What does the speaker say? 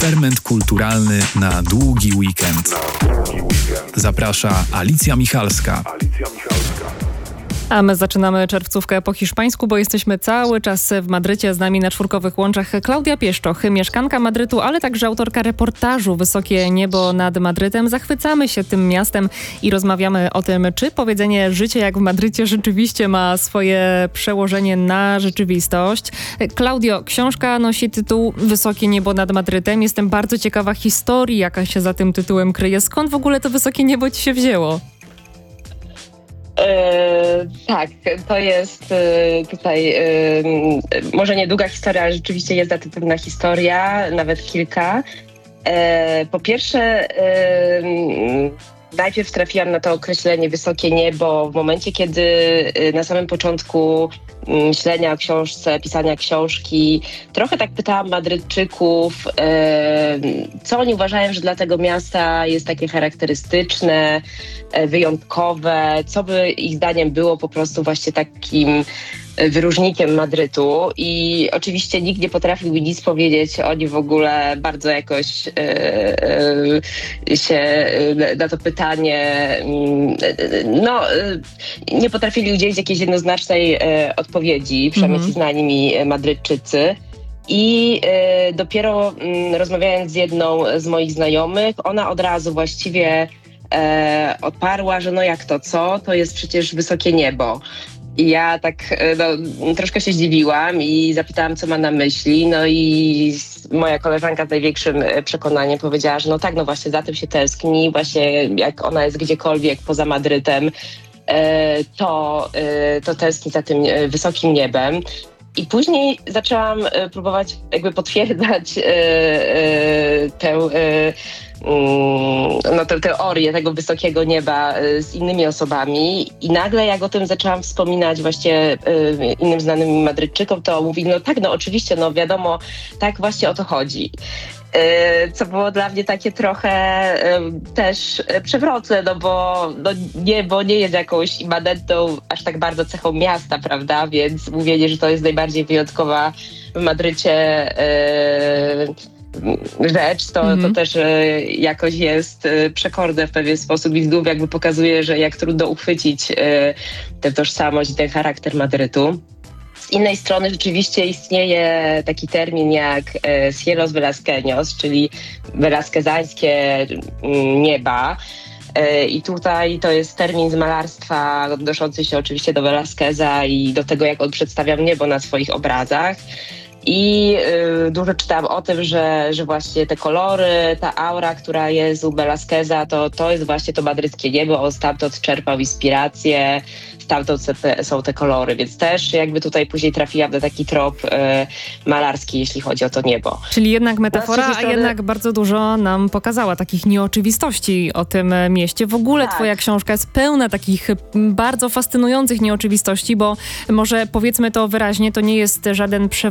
Ferment kulturalny na długi weekend. Zaprasza Alicja Michalska. A my zaczynamy czerwcówkę po hiszpańsku, bo jesteśmy cały czas w Madrycie. Z nami na czwórkowych łączach Klaudia Pieszczoch, mieszkanka Madrytu, ale także autorka reportażu Wysokie niebo nad Madrytem. Zachwycamy się tym miastem i rozmawiamy o tym, czy powiedzenie życie jak w Madrycie rzeczywiście ma swoje przełożenie na rzeczywistość. Klaudio, książka nosi tytuł Wysokie niebo nad Madrytem. Jestem bardzo ciekawa historii, jaka się za tym tytułem kryje. Skąd w ogóle to wysokie niebo ci się wzięło? Tak, to jest tutaj może niedługa historia, ale rzeczywiście jest za tym pewna historia, nawet kilka. Po pierwsze, najpierw trafiłam na to określenie wysokie niebo w momencie, kiedy na samym początku myślenia o książce, pisania książki, trochę tak pytałam Madrytczyków, co oni uważają, że dla tego miasta jest takie charakterystyczne, wyjątkowe, co by ich zdaniem było po prostu właśnie takim wyróżnikiem Madrytu. I oczywiście nikt nie potrafił mi nic powiedzieć. Oni w ogóle bardzo jakoś się na to pytanie nie potrafili udzielić jakiejś jednoznacznej odpowiedzi, przynajmniej ci znani mi Madrytczycy. I dopiero rozmawiając z jedną z moich znajomych, ona od razu właściwie odparła, że no jak to, co? To jest przecież wysokie niebo. I ja tak troszkę się zdziwiłam i zapytałam, co ma na myśli. No i moja koleżanka z największym przekonaniem powiedziała, że no tak, no właśnie za tym się tęskni. Właśnie jak ona jest gdziekolwiek poza Madrytem, to tęskni za tym wysokim niebem. I później zaczęłam próbować jakby potwierdzać tę teorię tego wysokiego nieba z innymi osobami i nagle jak o tym zaczęłam wspominać właśnie innym znanym Madrytczykom, to mówili, no tak, no oczywiście, no wiadomo, tak właśnie o to chodzi. Co było dla mnie takie trochę też przewrotne, no bo niebo nie jest jakąś immanentną aż tak bardzo cechą miasta, prawda? Więc mówienie, że to jest najbardziej wyjątkowa w Madrycie rzecz, to też jakoś jest przekorne w pewien sposób i znów jakby pokazuje, że jak trudno uchwycić tę tożsamość i ten charakter Madrytu. Z innej strony rzeczywiście istnieje taki termin jak cielos velasqueños, czyli velasquezańskie nieba. I tutaj to jest termin z malarstwa odnoszący się oczywiście do Velázqueza i do tego, jak on przedstawiał niebo na swoich obrazach. I dużo czytałam o tym, że właśnie te kolory, ta aura, która jest u Velázqueza, to jest właśnie to madryckie niebo. On stamtąd czerpał inspirację, stamtąd są te kolory, więc też jakby tutaj później trafiłam na taki trop malarski, jeśli chodzi o to niebo. Czyli jednak metafora, a jednak bardzo dużo nam pokazała takich nieoczywistości o tym mieście. W ogóle tak. Twoja książka jest pełna takich bardzo fascynujących nieoczywistości, bo może powiedzmy to wyraźnie, to nie jest żaden